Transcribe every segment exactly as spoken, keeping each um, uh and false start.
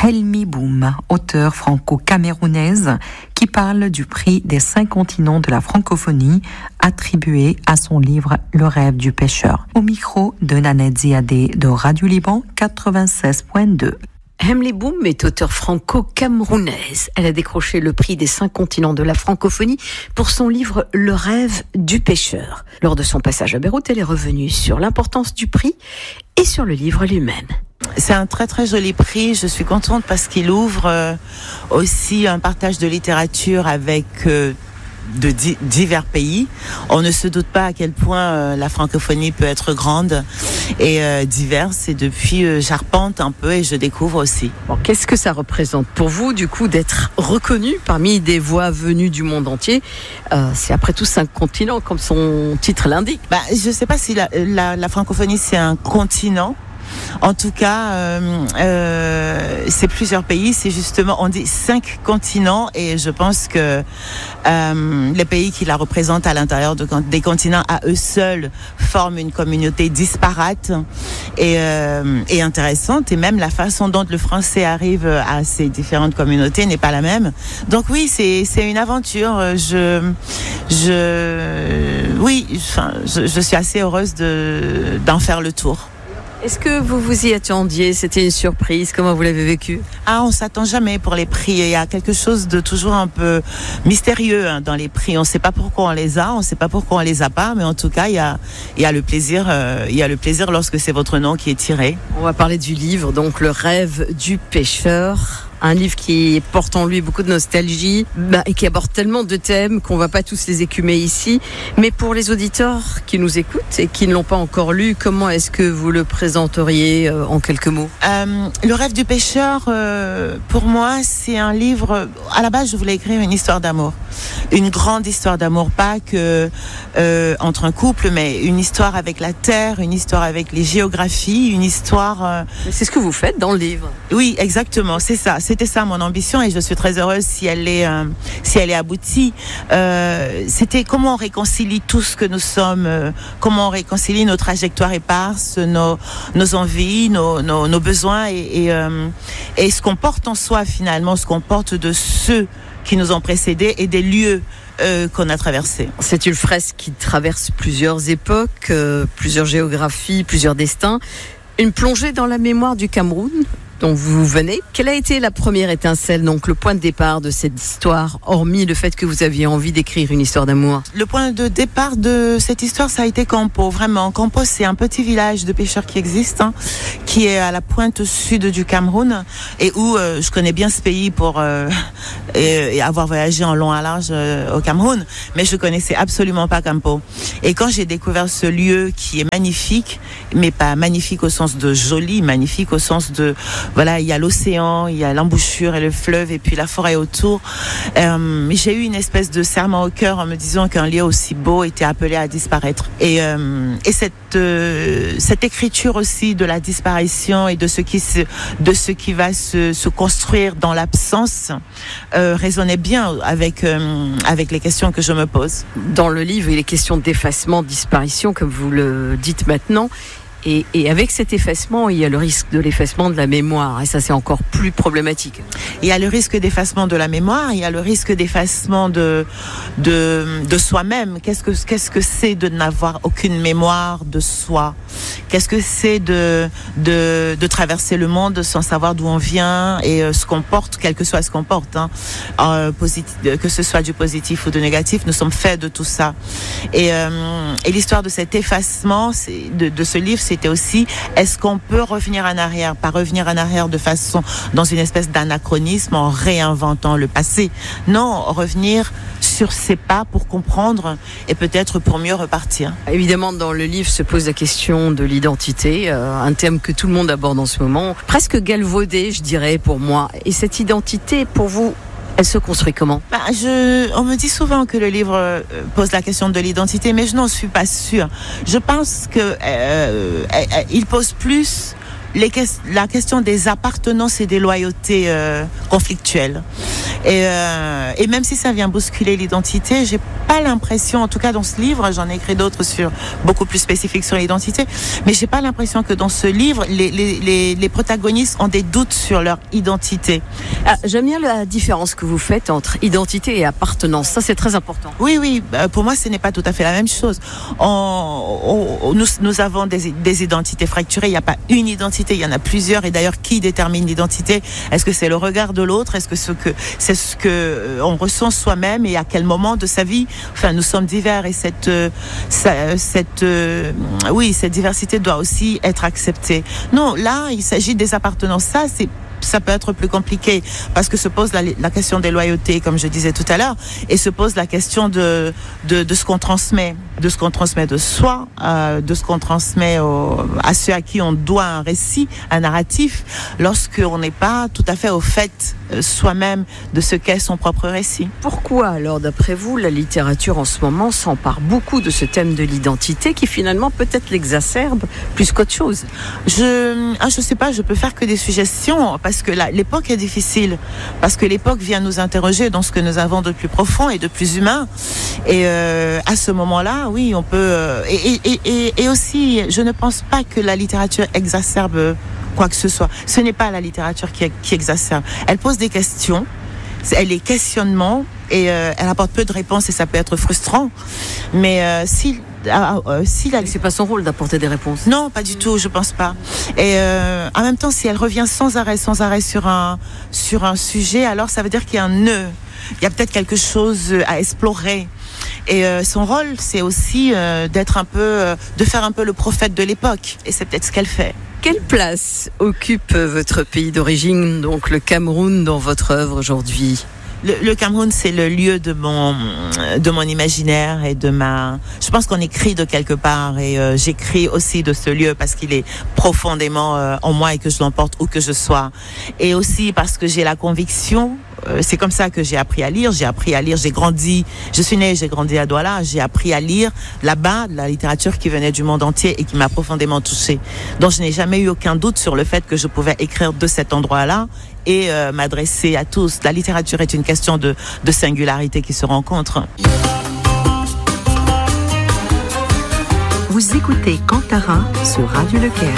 Helmi Boum, auteure franco-camerounaise, qui parle du prix des cinq continents de la francophonie attribué à son livre Le rêve du pêcheur. Au micro de Nanette Ziadé de Radio Liban quatre-vingt-seize point deux. Helmi Boum est auteure franco-camerounaise. Elle a décroché le prix des cinq continents de la francophonie pour son livre Le rêve du pêcheur. Lors de son passage à Beyrouth, elle est revenue sur l'importance du prix et sur le livre lui-même. C'est un très très joli prix, je suis contente parce qu'il ouvre euh, aussi un partage de littérature avec euh, de di- divers pays. On ne se doute pas à quel point euh, la francophonie peut être grande et euh, diverse, et depuis euh, j'arpente un peu et je découvre aussi. Bon, qu'est-ce que ça représente pour vous du coup d'être reconnu parmi des voix venues du monde entier? euh, C'est après tout cinq continents comme son titre l'indique. Bah, je ne sais pas si la, la, la francophonie c'est un continent. En tout cas, euh, euh, c'est plusieurs pays, c'est justement, on dit cinq continents, et je pense que euh, les pays qui la représentent à l'intérieur de, des continents à eux seuls forment une communauté disparate et, euh, et intéressante, et même la façon dont le français arrive à ces différentes communautés n'est pas la même. Donc oui, c'est, c'est une aventure. Je, je, oui, enfin, je, je suis assez heureuse de, d'en faire le tour. Est-ce que vous vous y attendiez? C'était une surprise? Comment vous l'avez vécu? Ah, on s'attend jamais pour les prix. Il y a quelque chose de toujours un peu mystérieux hein, dans les prix. On ne sait pas pourquoi on les a, on ne sait pas pourquoi on les a pas, mais en tout cas, il y a, il y a le plaisir, euh, il y a le plaisir lorsque c'est votre nom qui est tiré. On va parler du livre, donc Le rêve du pêcheur. Un livre qui porte en lui beaucoup de nostalgie, bah, et qui aborde tellement de thèmes qu'on va pas tous les écumer ici. Mais pour les auditeurs qui nous écoutent et qui ne l'ont pas encore lu, comment est-ce que vous le présenteriez euh, en quelques mots? euh, Le rêve du pêcheur, euh, pour moi, c'est un livre... À la base, je voulais écrire une histoire d'amour. Une grande histoire d'amour, pas que euh, entre un couple, mais une histoire avec la terre, une histoire avec les géographies, une histoire... Euh... C'est ce que vous faites dans le livre. Oui, exactement, c'est ça. C'était ça mon ambition, et je suis très heureuse si elle est, euh, si elle est aboutie. Euh, c'était comment on réconcilie tout ce que nous sommes, euh, comment on réconcilie nos trajectoires éparses, nos, nos envies, nos, nos, nos besoins, et, et, euh, et ce qu'on porte en soi finalement, ce qu'on porte de ceux qui nous ont précédés et des lieux Euh, qu'on a traversé. C'est une fresque qui traverse plusieurs époques, euh, plusieurs géographies, plusieurs destins. Une plongée dans la mémoire du Cameroun dont vous venez. Quelle a été la première étincelle, donc le point de départ de cette histoire, hormis le fait que vous aviez envie d'écrire une histoire d'amour? Le point de départ de cette histoire, ça a été Campo, vraiment. Campo, c'est un petit village de pêcheurs qui existe, hein, qui est à la pointe sud du Cameroun, et où euh, je connais bien ce pays pour euh, et, et avoir voyagé en long à large euh, au Cameroun, mais je connaissais absolument pas Campo. Et quand j'ai découvert ce lieu qui est magnifique, mais pas magnifique au sens de joli, magnifique au sens de voilà, il y a l'océan, il y a l'embouchure et le fleuve, et puis la forêt autour. Euh, j'ai eu une espèce de serment au cœur en me disant qu'un lieu aussi beau était appelé à disparaître. Et, euh, et cette, euh, cette écriture aussi de la disparition et de ce qui, se, de ce qui va se, se construire dans l'absence euh, résonnait bien avec, euh, avec les questions que je me pose. Dans le livre, il est question d'effacement, de disparition, comme vous le dites maintenant. Et, et avec cet effacement, il y a le risque de l'effacement de la mémoire. Et ça, c'est encore plus problématique. Il y a le risque d'effacement de la mémoire, il y a le risque d'effacement de, de, de soi-même. Qu'est-ce que, qu'est-ce que c'est de n'avoir aucune mémoire de soi? Qu'est-ce que c'est de, de, de traverser le monde sans savoir d'où on vient et euh, ce qu'on porte, quel que soit ce qu'on porte, hein. euh, positif, que ce soit du positif ou du négatif, nous sommes faits de tout ça. Et, euh, et l'histoire de cet effacement, c'est, de, de ce livre, c'est c'était aussi, est-ce qu'on peut revenir en arrière, pas revenir en arrière de façon, dans une espèce d'anachronisme en réinventant le passé. Non, revenir sur ses pas pour comprendre et peut-être pour mieux repartir. Évidemment, dans le livre se pose la question de l'identité, euh, un thème que tout le monde aborde en ce moment, presque galvaudé, je dirais, pour moi. Et cette identité, pour vous, elle se construit comment? Bah, je, on me dit souvent que le livre euh, pose la question de l'identité, mais je n'en suis pas sûre. Je pense que euh, euh, il pose plus les, la question des appartenances et des loyautés euh, conflictuelles. Et, euh, et même si ça vient bousculer l'identité, j'ai pas l'impression, en tout cas dans ce livre, j'en ai écrit d'autres sur beaucoup plus spécifiques sur l'identité, mais j'ai pas l'impression que dans ce livre, les, les, les, les protagonistes ont des doutes sur leur identité. Ah, j'aime bien la différence que vous faites entre identité et appartenance. Ça, c'est très important. Oui, oui. Pour moi, ce n'est pas tout à fait la même chose. On, on, nous, nous avons des, des identités fracturées. Il n'y a pas une identité, il y en a plusieurs. Et d'ailleurs, qui détermine l'identité? Est-ce que c'est le regard de l'autre? Est-ce que ce que c'est ce que on ressent soi-même et à quel moment de sa vie? Enfin, nous sommes divers et cette, cette, euh, oui, cette diversité doit aussi être acceptée. Non, là, il s'agit des appartenances. Ça, c'est ça peut être plus compliqué parce que se pose la, la question des loyautés, comme je disais tout à l'heure, et se pose la question de de, de ce qu'on transmet, de ce qu'on transmet de soi, euh, de ce qu'on transmet au, à ceux à qui on doit un récit, un narratif, lorsqu'on n'est pas tout à fait au fait euh, soi-même de ce qu'est son propre récit. Pourquoi alors, d'après vous, la littérature en ce moment s'empare beaucoup de ce thème de l'identité qui finalement peut-être l'exacerbe plus qu'autre chose? Je ah, je sais pas, je peux faire que des suggestions parce que là, l'époque est difficile, parce que l'époque vient nous interroger dans ce que nous avons de plus profond et de plus humain. Et euh, à ce moment-là, oui, on peut. Euh, et, et, et, et aussi, je ne pense pas que la littérature exacerbe quoi que ce soit. Ce n'est pas la littérature qui, qui exacerbe. Elle pose des questions, elle est questionnement et euh, elle apporte peu de réponses et ça peut être frustrant. Mais euh, si Ah, euh, si la... C'est pas son rôle d'apporter des réponses. Non, pas du tout, je pense pas. Et euh, en même temps, si elle revient sans arrêt, sans arrêt sur un sur un sujet, alors ça veut dire qu'il y a un nœud. Il y a peut-être quelque chose à explorer. Et euh, son rôle, c'est aussi euh, d'être un peu, euh, de faire un peu le prophète de l'époque. Et c'est peut-être ce qu'elle fait. Quelle place occupe votre pays d'origine, donc le Cameroun, dans votre œuvre aujourd'hui ? Le, le Cameroun, c'est le lieu de mon de mon imaginaire et de ma. Je pense qu'on écrit de quelque part et euh, j'écris aussi de ce lieu parce qu'il est profondément euh, en moi et que je l'emporte où que je sois. Et aussi parce que j'ai la conviction. Euh, c'est comme ça que j'ai appris à lire. J'ai appris à lire. J'ai grandi. Je suis née, j'ai grandi à Douala. J'ai appris à lire là-bas de la littérature qui venait du monde entier et qui m'a profondément touchée. Donc je n'ai jamais eu aucun doute sur le fait que je pouvais écrire de cet endroit-là et euh, m'adresser à tous. La littérature est une question de, de singularité qui se rencontre. Vous écoutez Kantara sur Radio Le Caire.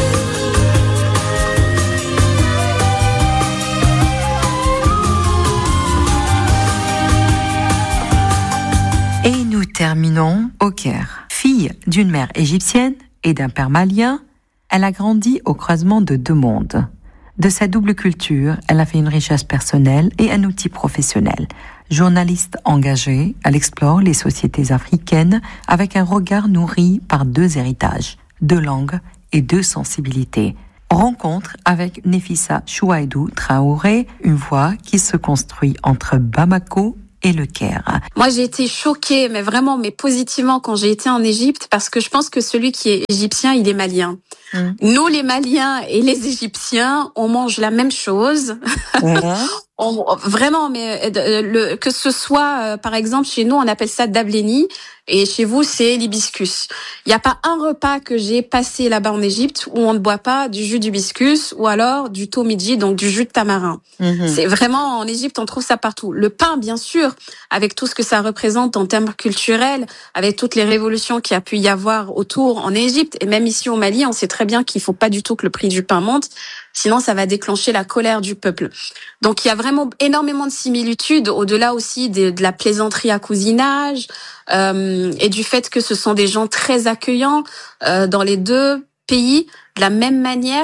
Et nous terminons au Caire. Fille d'une mère égyptienne et d'un père malien, elle a grandi au croisement de deux mondes. De sa double culture, elle a fait une richesse personnelle et un outil professionnel. Journaliste engagée, elle explore les sociétés africaines avec un regard nourri par deux héritages, deux langues et deux sensibilités. Rencontre avec Nefissa Chouaïdou Traoré, une voix qui se construit entre Bamako et le Caire. Moi, j'ai été choquée, mais vraiment, mais positivement quand j'ai été en Égypte, parce que je pense que celui qui est égyptien, il est malien. Mmh. Nous, les Maliens et les Égyptiens, on mange la même chose. Mmh. on, vraiment, mais le, que ce soit, euh, par exemple, chez nous, on appelle ça dableni, et chez vous, c'est l'hibiscus. Il n'y a pas un repas que j'ai passé là-bas en Égypte où on ne boit pas du jus d'hibiscus ou alors du tomidji, donc du jus de tamarin. Mmh. C'est vraiment, en Égypte, on trouve ça partout. Le pain, bien sûr, avec tout ce que ça représente en termes culturels, avec toutes les révolutions qu'il y a pu y avoir autour en Égypte, et même ici au Mali, on sait très bien qu'il faut pas du tout que le prix du pain monte, sinon ça va déclencher la colère du peuple. Donc il y a vraiment énormément de similitudes, au-delà aussi de, de la plaisanterie à cousinage, euh, et du fait que ce sont des gens très accueillants euh, dans les deux pays, de la même manière.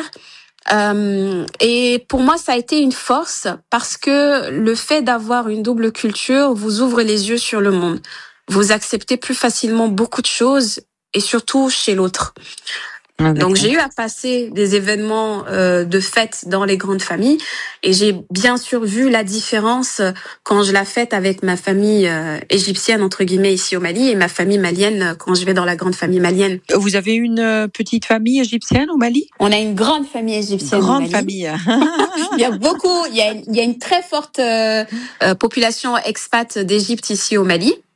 Euh, et pour moi, ça a été une force parce que le fait d'avoir une double culture vous ouvre les yeux sur le monde. Vous acceptez plus facilement beaucoup de choses et surtout chez l'autre. Ah, donc j'ai eu à passer des événements euh, de fête dans les grandes familles et j'ai bien sûr vu la différence quand je la fête avec ma famille euh, égyptienne entre guillemets ici au Mali et ma famille malienne quand je vais dans la grande famille malienne. Vous avez une petite famille égyptienne au Mali ? On a une grande famille égyptienne grande au Mali. famille. Il y a beaucoup, il y a, il y a une très forte euh, euh, population expat d'Égypte ici au Mali.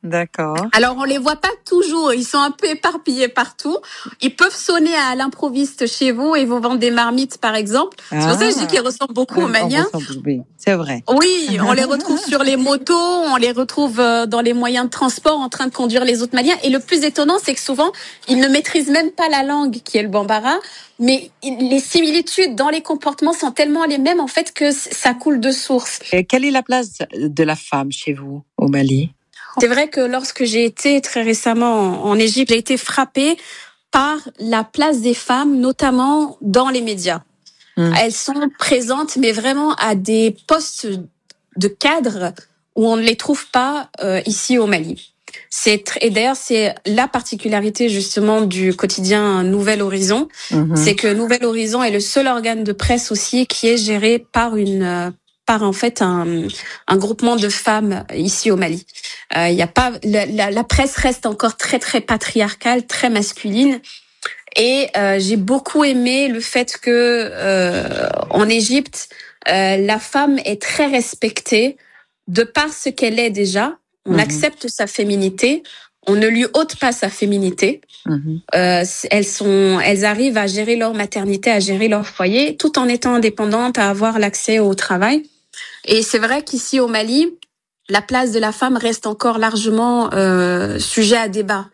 D'accord. Alors, on les voit pas toujours. Ils sont un peu éparpillés partout. Ils peuvent sonner à l'improviste chez vous et vous vendre des marmites, par exemple. Ah. C'est pour ça que je dis qu'ils ressemblent beaucoup aux Maliens. Oui, c'est vrai. Oui, on les retrouve sur les motos, on les retrouve dans les moyens de transport en train de conduire les autres Maliens. Et le plus étonnant, c'est que souvent, ils ne maîtrisent même pas la langue qui est le bambara. Mais les similitudes dans les comportements sont tellement les mêmes, en fait, que ça coule de source. Et quelle est la place de la femme chez vous, au Mali ? C'est vrai que lorsque j'ai été très récemment en Égypte, j'ai été frappée par la place des femmes, notamment dans les médias. Mmh. Elles sont présentes, mais vraiment à des postes de cadre où on ne les trouve pas euh, ici au Mali. C'est tr- et d'ailleurs, c'est la particularité justement du quotidien Nouvel Horizon, mmh. c'est que Nouvel Horizon est le seul organe de presse aussi qui est géré par une euh, par en fait un, un groupement de femmes ici au Mali. Il euh, y a pas la, la, la presse reste encore très très patriarcale, très masculine. Et euh, j'ai beaucoup aimé le fait que euh, en Égypte, euh, la femme est très respectée de par ce qu'elle est déjà. On mmh. accepte sa féminité, on ne lui ôte pas sa féminité. Mmh. Euh, elles sont, elles arrivent à gérer leur maternité, à gérer leur foyer, tout en étant indépendantes, à avoir l'accès au travail. Et c'est vrai qu'ici au Mali, la place de la femme reste encore largement euh, sujet à débat.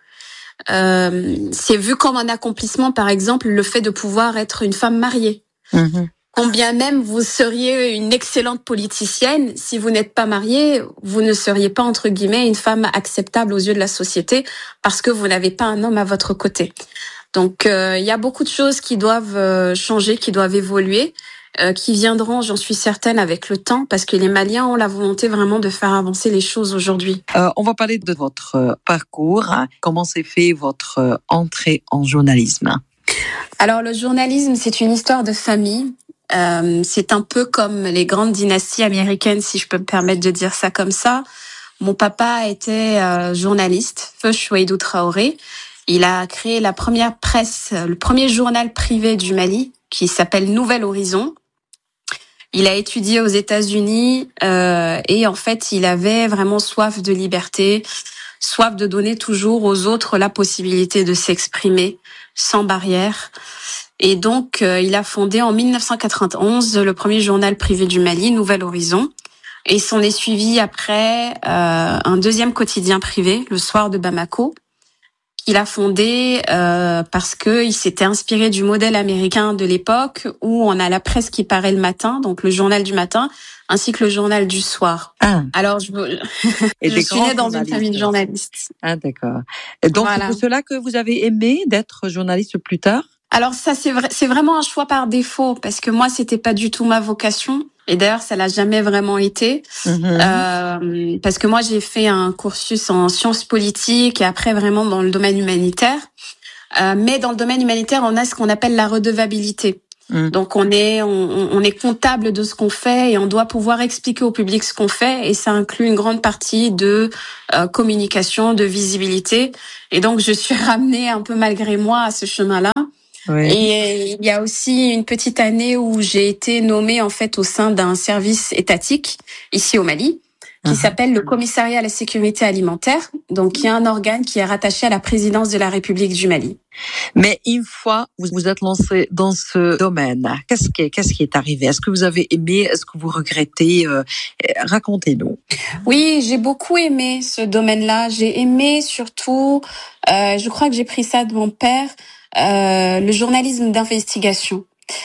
Euh, c'est vu comme un accomplissement, par exemple, le fait de pouvoir être une femme mariée. Mmh. Combien même vous seriez une excellente politicienne, si vous n'êtes pas mariée, vous ne seriez pas, entre guillemets, une femme acceptable aux yeux de la société parce que vous n'avez pas un homme à votre côté. Donc, euh, il y a beaucoup de choses qui doivent euh, changer, qui doivent évoluer. Euh, qui viendront, j'en suis certaine, avec le temps, parce que les Maliens ont la volonté vraiment de faire avancer les choses aujourd'hui. Euh, on va parler de votre euh, parcours. Comment s'est fait votre euh, entrée en journalisme ? Alors, le journalisme, c'est une histoire de famille. Euh, c'est un peu comme les grandes dynasties américaines, si je peux me permettre de dire ça comme ça. Mon papa était euh, journaliste, Feu Chouaïdou Traoré. Il a créé la première presse, le premier journal privé du Mali, qui s'appelle Nouvel Horizon. Il a étudié aux États-Unis euh, et en fait, il avait vraiment soif de liberté, soif de donner toujours aux autres la possibilité de s'exprimer sans barrière. Et donc, euh, il a fondé en dix-neuf cent quatre-vingt-onze le premier journal privé du Mali, Nouvel Horizon. Et s'en est suivi après euh, un deuxième quotidien privé, Le Soir de Bamako, qu'il a fondé euh, parce que il s'était inspiré du modèle américain de l'époque où on a la presse qui paraît le matin, donc le journal du matin, ainsi que le journal du soir. Ah. Alors, je, Et je suis née dans une famille de journalistes. Ah, d'accord. Et donc, voilà. C'est pour cela que vous avez aimé d'être journaliste plus tard ? Alors ça, c'est vrai, c'est vraiment un choix par défaut parce que moi, c'était pas du tout ma vocation. Et d'ailleurs, ça l'a jamais vraiment été. Mmh. Euh, parce que moi, j'ai fait un cursus en sciences politiques et après vraiment dans le domaine humanitaire. Euh, mais dans le domaine humanitaire, on a ce qu'on appelle la redevabilité. Mmh. Donc on est on, on est comptable de ce qu'on fait et on doit pouvoir expliquer au public ce qu'on fait et ça inclut une grande partie de euh, communication, de visibilité. Et donc je suis ramenée un peu malgré moi à ce chemin-là. Oui. Et il y a aussi une petite année où j'ai été nommée en fait au sein d'un service étatique ici au Mali qui uh-huh. s'appelle le Commissariat à la sécurité alimentaire, donc qui est un organe qui est rattaché à la présidence de la République du Mali. Mais une fois vous vous êtes lancé dans ce domaine, qu'est-ce qui est, qu'est-ce qui est arrivé ? Est-ce que vous avez aimé ? Est-ce que vous regrettez ? euh, Racontez-nous. Oui, j'ai beaucoup aimé ce domaine-là. J'ai aimé surtout, euh, je crois que j'ai pris ça de mon père, euh, le journalisme d'investigation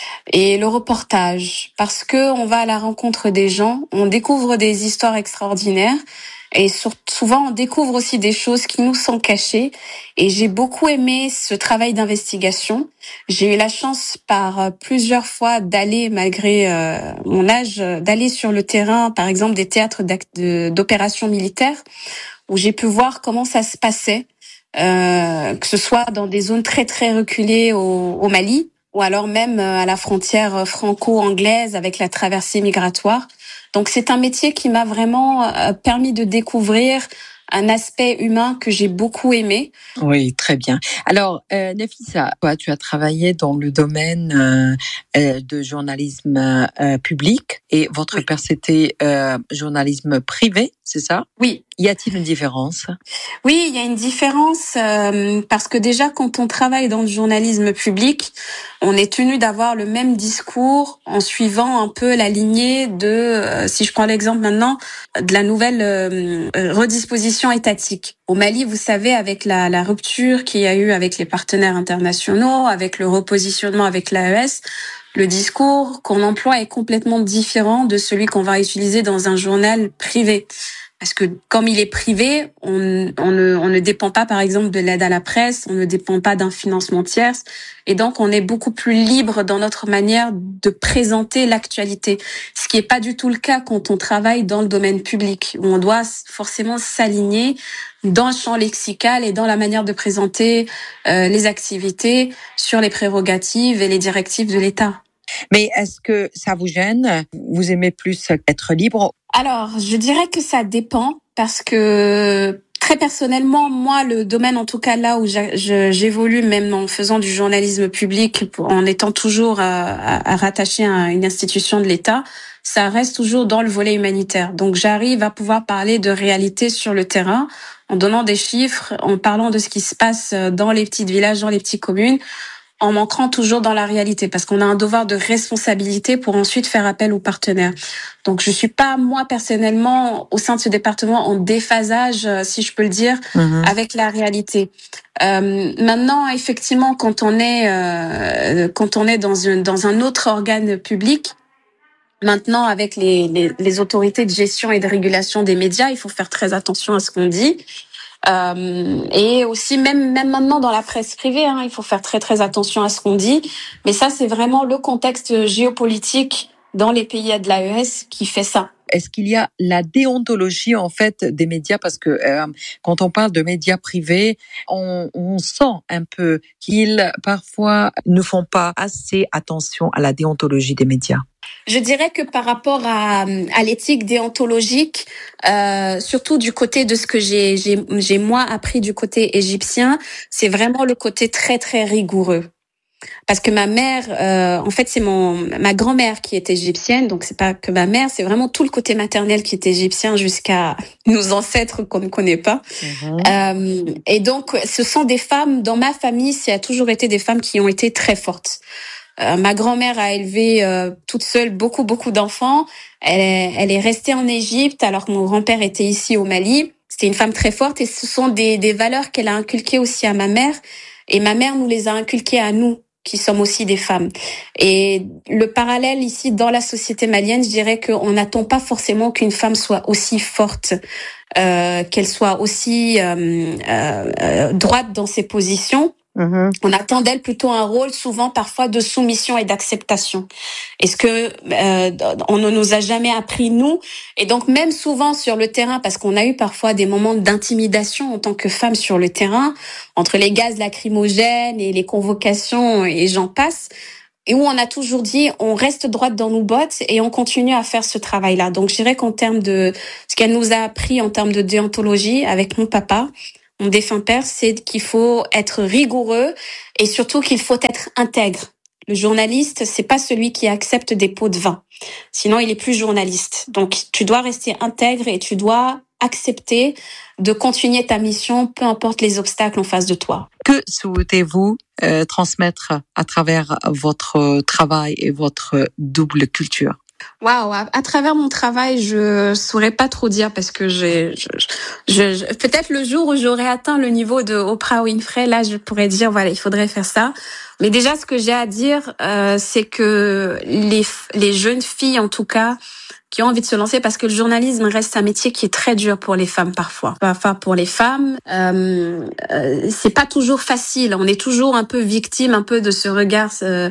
et le reportage, parce que on va à la rencontre des gens, on découvre des histoires extraordinaires. Et souvent, on découvre aussi des choses qui nous sont cachées. Et j'ai beaucoup aimé ce travail d'investigation. J'ai eu la chance par plusieurs fois d'aller, malgré euh, mon âge, d'aller sur le terrain, par exemple, des théâtres d'opérations militaires, où j'ai pu voir comment ça se passait, euh, que ce soit dans des zones très, très reculées au, au Mali, ou alors même à la frontière franco-anglaise avec la traversée migratoire. Donc c'est un métier qui m'a vraiment permis de découvrir un aspect humain que j'ai beaucoup aimé. Oui, très bien. Alors, euh, Nefissa, toi, tu as travaillé dans le domaine euh, de journalisme euh, public et votre oui. père, c'était euh, journalisme privé, c'est ça ? Oui, Y a-t-il une différence? Oui, il y a une différence euh, parce que déjà, quand on travaille dans le journalisme public, on est tenu d'avoir le même discours en suivant un peu la lignée de, euh, si je prends l'exemple maintenant, de la nouvelle euh, redisposition étatique. Au Mali, vous savez, avec la, la rupture qu'il y a eu avec les partenaires internationaux, avec le repositionnement avec l'A E S, le discours qu'on emploie est complètement différent de celui qu'on va utiliser dans un journal privé. Parce que comme il est privé, on, on, ne, on ne dépend pas, par exemple, de l'aide à la presse, on ne dépend pas d'un financement tierce, et donc on est beaucoup plus libre dans notre manière de présenter l'actualité. Ce qui n'est pas du tout le cas quand on travaille dans le domaine public, où on doit forcément s'aligner dans le champ lexical et dans la manière de présenter euh, les activités sur les prérogatives et les directives de l'État. Mais est-ce que ça vous gêne? Vous aimez plus être libre? Alors, je dirais que ça dépend parce que très personnellement, moi, le domaine, en tout cas là où j'évolue, même en faisant du journalisme public, en étant toujours à, à, à rattaché à une institution de l'État, ça reste toujours dans le volet humanitaire. Donc, j'arrive à pouvoir parler de réalité sur le terrain en donnant des chiffres, en parlant de ce qui se passe dans les petits villages, dans les petites communes, en manquant toujours dans la réalité, parce qu'on a un devoir de responsabilité pour ensuite faire appel aux partenaires. Donc, je suis pas, moi, personnellement, au sein de ce département, en déphasage, si je peux le dire, mmh. avec la réalité. Euh, maintenant, effectivement, quand on est, euh, quand on est dans une, dans un autre organe public, maintenant, avec les, les, les autorités de gestion et de régulation des médias, il faut faire très attention à ce qu'on dit. Euh, et aussi même même maintenant dans la presse privée, hein, il faut faire très très attention à ce qu'on dit. Mais ça, c'est vraiment le contexte géopolitique dans les pays de l'A E S qui fait ça. Est-ce qu'il y a la déontologie en fait des médias, parce que euh, quand on parle de médias privés, on, on sent un peu qu'ils parfois ne font pas assez attention à la déontologie des médias? Je dirais que par rapport à, à l'éthique déontologique, euh, surtout du côté de ce que j'ai, j'ai, j'ai moi appris du côté égyptien, c'est vraiment le côté très très rigoureux. Parce que ma mère, euh, en fait, c'est mon ma grand-mère qui est égyptienne, donc c'est pas que ma mère, c'est vraiment tout le côté maternel qui est égyptien jusqu'à nos ancêtres qu'on ne connaît pas. Mmh. Euh, et donc, ce sont des femmes, dans ma famille, ça a toujours été des femmes qui ont été très fortes. Euh, ma grand-mère a élevé euh, toute seule beaucoup beaucoup d'enfants. Elle est, elle est restée en Égypte alors que mon grand-père était ici au Mali. C'était une femme très forte et ce sont des, des valeurs qu'elle a inculquées aussi à ma mère. Et ma mère nous les a inculquées à nous, qui sommes aussi des femmes. Et le parallèle ici dans la société malienne, je dirais qu'on n'attend pas forcément qu'une femme soit aussi forte, euh, qu'elle soit aussi euh, euh, droite dans ses positions. Mmh. On attend d'elle plutôt un rôle souvent parfois de soumission et d'acceptation. Est-ce que euh, on ne nous a jamais appris nous? Et donc même souvent sur le terrain, parce qu'on a eu parfois des moments d'intimidation en tant que femme sur le terrain, entre les gaz lacrymogènes et les convocations et j'en passe, et où on a toujours dit on reste droite dans nos bottes et on continue à faire ce travail-là. Donc je dirais qu'en termes de ce qu'elle nous a appris en termes de déontologie avec mon papa, mon défunt père, c'est qu'il faut être rigoureux et surtout qu'il faut être intègre. Le journaliste, c'est pas celui qui accepte des pots de vin. Sinon, il est plus journaliste. Donc, tu dois rester intègre et tu dois accepter de continuer ta mission, peu importe les obstacles en face de toi. Que souhaitez-vous euh, transmettre à travers votre travail et votre double culture? Waouh, à, à travers mon travail, je saurais pas trop dire parce que j'ai, je, je, je, peut-être le jour où j'aurai atteint le niveau de Oprah Winfrey, là, je pourrais dire voilà, il faudrait faire ça. Mais déjà, ce que j'ai à dire, euh, c'est que les les jeunes filles, en tout cas, qui ont envie de se lancer, parce que le journalisme reste un métier qui est très dur pour les femmes parfois. Parfois pour les femmes, euh, euh, c'est pas toujours facile. On est toujours un peu victime, un peu de ce regard euh,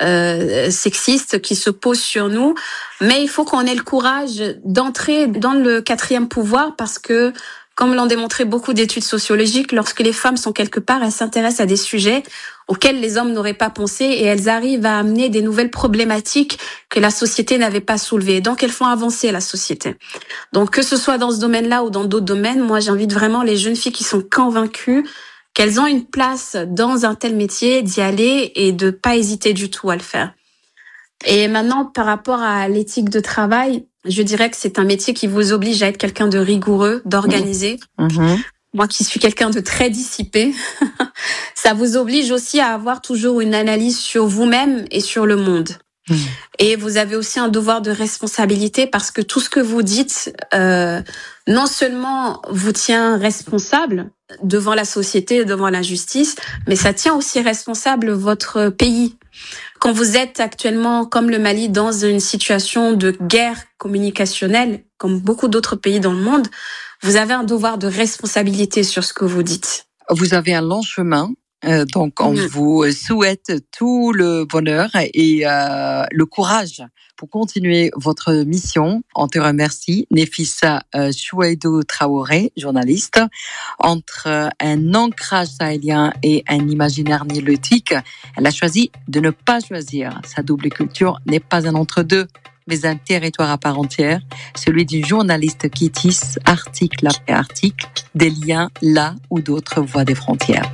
euh, sexiste qui se pose sur nous. Mais il faut qu'on ait le courage d'entrer dans le quatrième pouvoir parce que, comme l'ont démontré beaucoup d'études sociologiques, lorsque les femmes sont quelque part, elles s'intéressent à des sujets auxquels les hommes n'auraient pas pensé et elles arrivent à amener des nouvelles problématiques que la société n'avait pas soulevées. Donc, elles font avancer la société. Donc, que ce soit dans ce domaine-là ou dans d'autres domaines, moi, j'invite vraiment les jeunes filles qui sont convaincues qu'elles ont une place dans un tel métier d'y aller et de pas hésiter du tout à le faire. Et maintenant, par rapport à l'éthique de travail, Je dirais que c'est un métier qui vous oblige à être quelqu'un de rigoureux, d'organisé. Mmh. Moi qui suis quelqu'un de très dissipé, ça vous oblige aussi à avoir toujours une analyse sur vous-même et sur le monde. Mmh. Et vous avez aussi un devoir de responsabilité parce que tout ce que vous dites, euh, non seulement vous tient responsable devant la société, devant la justice, mais ça tient aussi responsable votre pays. Quand vous êtes actuellement, comme le Mali, dans une situation de guerre communicationnelle, comme beaucoup d'autres pays dans le monde, vous avez un devoir de responsabilité sur ce que vous dites. Vous avez un long chemin. Euh, donc, on mmh. vous souhaite tout le bonheur et euh, le courage pour continuer votre mission. On te remercie, Nefissa euh, Chouaïdou Traoré, journaliste. Entre un ancrage sahélien et un imaginaire nilotique, elle a choisi de ne pas choisir. Sa double culture n'est pas un entre-deux, mais un territoire à part entière, celui d'une journaliste qui tisse article après article des liens là où d'autres voient des frontières.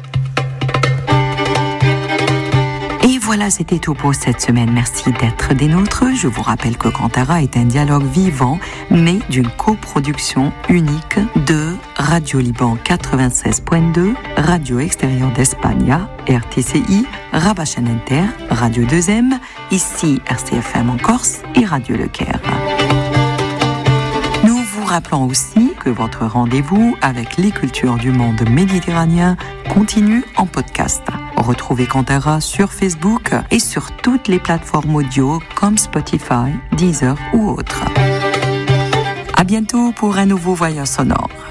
Et voilà, c'était tout pour cette semaine. Merci d'être des nôtres. Je vous rappelle que Kantara est un dialogue vivant, né d'une coproduction unique de Radio Liban quatre-vingt-seize point deux, Radio Extérieure d'Espagne, R T C I, Rabat Chaîne Inter, Radio deux M, ici R C F M en Corse et Radio Le Caire. Nous vous rappelons aussi que votre rendez-vous avec les cultures du monde méditerranéen continue en podcast. Retrouvez Kantara sur Facebook et sur toutes les plateformes audio comme Spotify, Deezer ou autres. À bientôt pour un nouveau voyage sonore.